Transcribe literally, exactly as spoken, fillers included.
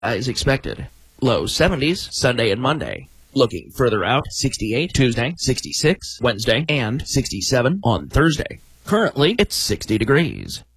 is expected. Low seventies Sunday and Monday. Looking further out, sixty-eight Tuesday, sixty-six Wednesday, and sixty-seven on Thursday. Currently, it's sixty degrees.